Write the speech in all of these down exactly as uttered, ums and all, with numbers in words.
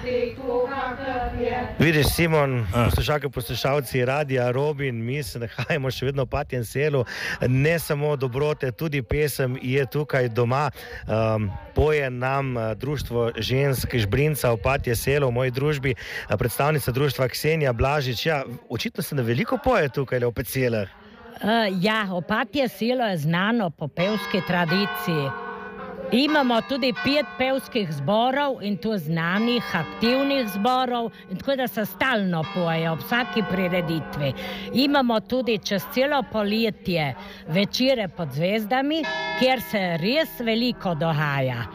Vidiš, Simon, poslušalke, poslušalci Radia Robin, mi se nahajamo še vedno v Opatjem selu, ne samo dobrote, tudi pesem je tukaj doma. Um, poje nam društvo žensk Žbrinca Opatje selo v moji družbi, predstavnica društva Ksenija Blažič. Ja, očitno se ne veliko poje tukaj v Opatjelah. Uh, ja, Opatje selo je znano po pevski tradiciji. Imamo tudi pet pevskih zborov in to znanih, aktivnih zborov, in tako da se stalno poje ob vsaki prireditvi. Imamo tudi čez celo poletje večere pod zvezdami, kjer se res veliko dogaja.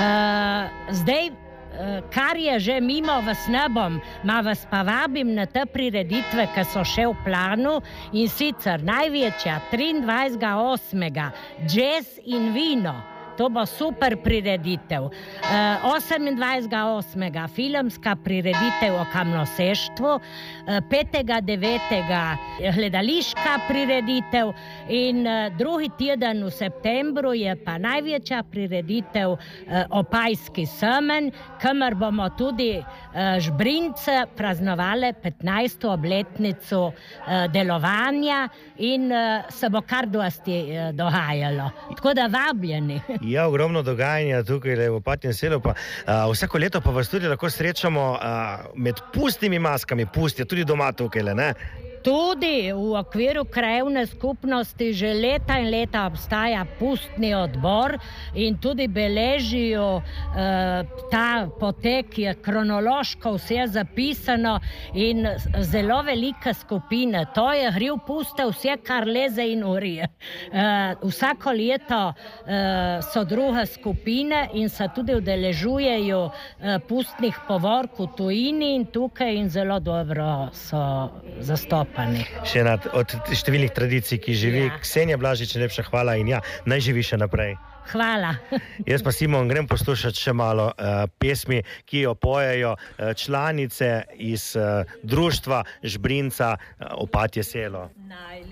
Uh, zdaj, kar je že mimo, vas ne bom, ma vas pa vabim na te prireditve, ki so še v planu, in sicer največja triindvajsetega osmega Jazz in vino. To bo super prireditev. osemindvajsetega osmega filmska prireditev o kamnoseštvu, petega devetega gledališka prireditev in drugi teden v septembru je pa največja prireditev Opajski semen, kamor bomo tudi Žbrince praznovali petnajsto obletnico delovanja in se bo kar dosti dogajalo. Tako da vabljeni. Ja, ogromno dogajanja tukaj v Opatjem selu, pa uh, vsako leto pa vas tudi lahko srečamo uh, med pustnimi maskami, pust je tudi doma tukaj, ne? Tudi v okviru krajevne skupnosti že leta in leta obstaja pustni odbor in tudi beležijo uh, ta potek, je kronološko vse zapisano in zelo velika skupina. To je hriv puste, vse kar leze in urije. Uh, vsako leto uh, so druge skupine in se tudi udeležujejo uh, pustnih povork v tujini in tukaj in zelo dobro so zastopani. Še ena od številnih tradicij, ki živi. Ja. Ksenija Blažič, najlepša hvala in ja, naj živi še naprej. Hvala. Jaz pa, Simon, grem poslušati še malo uh, pesmi, ki jo pojejo uh, članice iz uh, društva Žbrinca uh, Opatje selo.